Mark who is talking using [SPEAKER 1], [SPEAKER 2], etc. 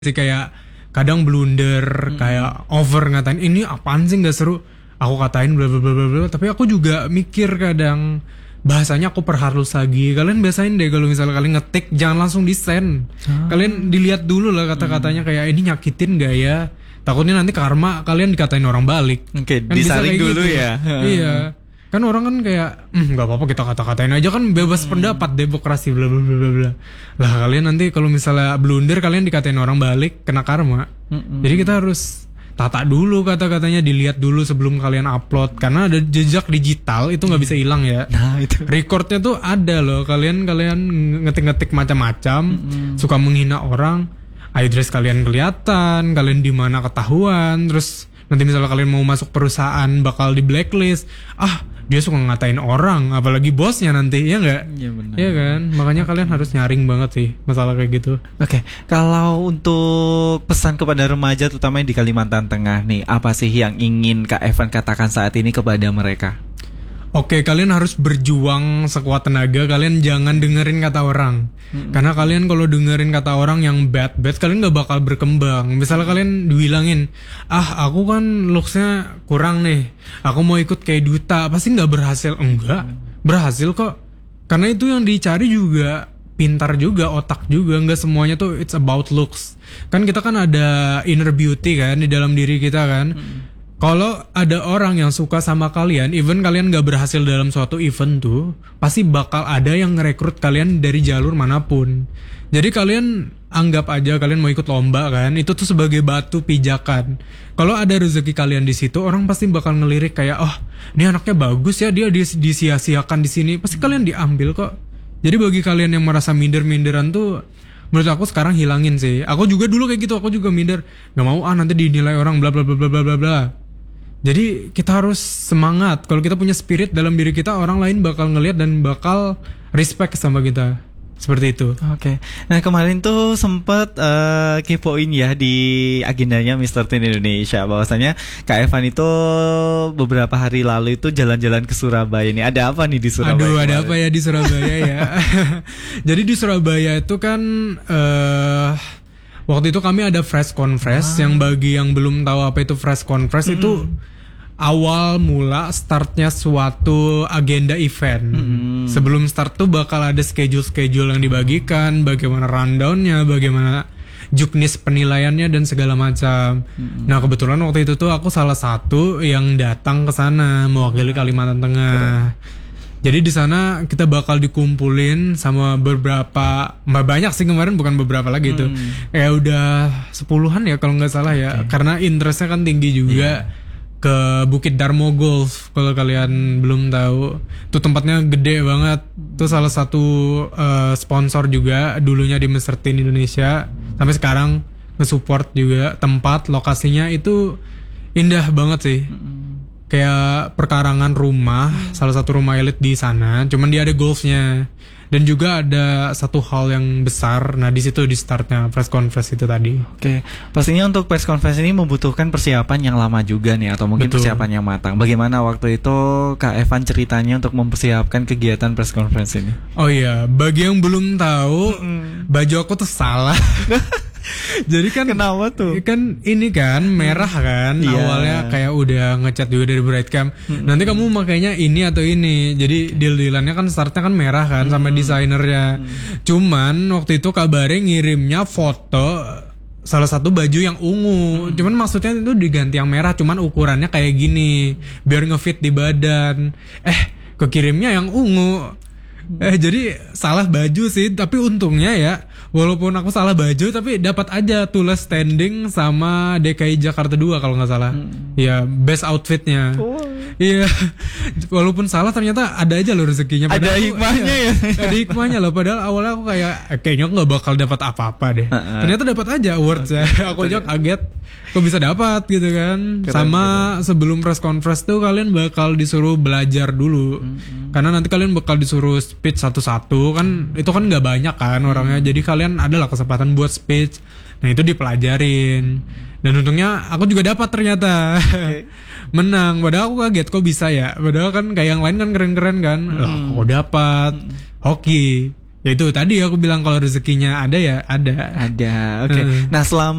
[SPEAKER 1] sih kayak kadang blunder, kayak over ngatain ini apaan sih nggak seru. Aku katain bla bla bla bla bla, tapi aku juga mikir kadang bahasanya aku perhalus lagi. Kalian biasain deh kalau misalnya kalian ngetik jangan langsung di send. Kalian dilihat dulu lah kata-katanya kayak ini nyakitin gak ya? Takutnya nanti karma kalian dikatain orang balik.
[SPEAKER 2] Oke,
[SPEAKER 1] Kan bisa
[SPEAKER 2] disaring
[SPEAKER 1] kayak
[SPEAKER 2] dulu
[SPEAKER 1] gitu.
[SPEAKER 2] ya.
[SPEAKER 1] Iya. Kan orang kan kayak nggak apa-apa kita kata-katain aja kan bebas pendapat demokrasi bla bla bla bla bla. Lah kalian nanti kalau misalnya blunder kalian dikatain orang balik kena karma. Jadi kita harus tata dulu kata-katanya, dilihat dulu sebelum kalian upload karena ada jejak digital itu nggak bisa hilang ya.
[SPEAKER 2] Nah, itu.
[SPEAKER 1] Recordnya tuh ada loh. Kalian ngetik-ngetik macam-macam, suka menghina orang, address kalian kelihatan, kalian di mana ketahuan, terus nanti misalnya kalian mau masuk perusahaan bakal di blacklist. Dia suka ngatain orang, apalagi bosnya nanti, ya nggak?
[SPEAKER 2] Iya benar.
[SPEAKER 1] Iya kan? Makanya kalian harus nyaring banget sih masalah kayak gitu.
[SPEAKER 2] Oke, kalau untuk pesan kepada remaja terutama yang di Kalimantan Tengah nih, apa sih yang ingin Kak Evan katakan saat ini kepada mereka?
[SPEAKER 1] Oke, kalian harus berjuang sekuat tenaga. Kalian jangan dengerin kata orang. Karena kalian kalau dengerin kata orang yang bad, kalian gak bakal berkembang. Misalnya kalian dibilangin, aku kan looksnya kurang nih, aku mau ikut kayak duta, pasti gak berhasil. Enggak, berhasil kok. Karena itu yang dicari juga pintar juga, otak juga. Gak semuanya tuh it's about looks. Kan kita kan ada inner beauty kan di dalam diri kita kan. Kalau ada orang yang suka sama kalian, even kalian gak berhasil dalam suatu event tuh, pasti bakal ada yang ngerekrut kalian dari jalur manapun. Jadi kalian anggap aja kalian mau ikut lomba kan, itu tuh sebagai batu pijakan. Kalau ada rezeki kalian di situ, orang pasti bakal ngelirik kayak, ini anaknya bagus ya, dia disia-siakan di sini, pasti kalian diambil kok. Jadi bagi kalian yang merasa minder-minderan tuh, menurut aku sekarang hilangin sih. Aku juga dulu kayak gitu, aku juga minder, gak mau nanti dinilai orang bla bla bla bla bla bla bla. Jadi kita harus semangat. Kalau kita punya spirit dalam diri kita, orang lain bakal ngelihat dan bakal respect sama kita. Seperti itu.
[SPEAKER 2] Oke. Nah kemarin tuh sempet kepoin ya di agendanya Mr. Teen Indonesia bahwasanya Kak Evan itu beberapa hari lalu itu jalan-jalan ke Surabaya nih. Ada apa nih di Surabaya?
[SPEAKER 1] Aduh, ada apa ya di Surabaya ya? Jadi di Surabaya itu kan waktu itu kami ada press conference. Yang bagi yang belum tahu apa itu press conference itu awal mula startnya suatu agenda event. Sebelum start tuh bakal ada schedule yang dibagikan, bagaimana rundownnya, bagaimana juknis penilaiannya dan segala macam. Nah kebetulan waktu itu tuh aku salah satu yang datang ke sana mewakili Kalimantan Tengah. Jadi di sana kita bakal dikumpulin sama beberapa, banyak sih kemarin, bukan beberapa lagi itu. Udah 10-an ya kalau nggak salah ya. Karena interestnya kan tinggi juga. Ke Bukit Darmo Golf kalau kalian belum tahu. Itu tempatnya gede banget. Itu salah satu sponsor juga dulunya di Mr. Teen Indonesia. Sampai sekarang nge-support juga. Tempat lokasinya itu indah banget sih. Kayak perkarangan rumah, salah satu rumah elit di sana. Cuman dia ada golfnya. Dan juga ada satu hall yang besar. Nah di situ di startnya press conference itu tadi.
[SPEAKER 2] Oke, pastinya untuk press conference ini membutuhkan persiapan yang lama juga nih, atau mungkin
[SPEAKER 1] Betul.
[SPEAKER 2] persiapan yang matang. Bagaimana waktu itu Kak Evan ceritanya untuk mempersiapkan kegiatan press conference ini?
[SPEAKER 1] Oh iya, bagi yang belum tahu, baju aku tuh salah. Jadi kan
[SPEAKER 2] Kenapa tuh?
[SPEAKER 1] Kan ini kan merah kan.
[SPEAKER 2] Iya.
[SPEAKER 1] Awalnya kayak udah ngecat juga dari Brightcam. Nanti kamu makainya ini atau ini. Jadi deal-dealannya kan startnya kan merah kan sama desainernya. Cuman waktu itu kabarnya ngirimnya foto salah satu baju yang ungu. Cuman maksudnya itu diganti yang merah, cuman ukurannya kayak gini biar ngefit di badan. Kekirimnya yang ungu. Jadi salah baju sih, tapi untungnya ya walaupun aku salah baju tapi dapat aja tulis standing sama DKI Jakarta 2 kalau nggak salah. Ya best outfitnya. Iya. Walaupun salah ternyata ada aja loh rezekinya.
[SPEAKER 2] Ada
[SPEAKER 1] Padahal
[SPEAKER 2] hikmahnya ya.
[SPEAKER 1] Ada hikmahnya loh. Padahal awalnya aku kayaknya nggak bakal dapat apa-apa deh. Ternyata dapat aja awards ya. Aku aja kaget kok bisa dapat gitu kan. Sama sebelum press conference tuh kalian bakal disuruh belajar dulu. Karena nanti kalian bakal disuruh speech satu-satu kan. Itu kan nggak banyak kan orangnya. Jadi kalian adalah kesempatan buat speech. Nah itu dipelajarin. Dan untungnya aku juga dapat ternyata. Menang. Padahal aku kaget kok bisa ya. Padahal kan kayak yang lain kan keren-keren kan. Kok dapat hoki. Ya itu tadi aku bilang kalau rezekinya ada ya ada.
[SPEAKER 2] Ada. Oke. Nah, selama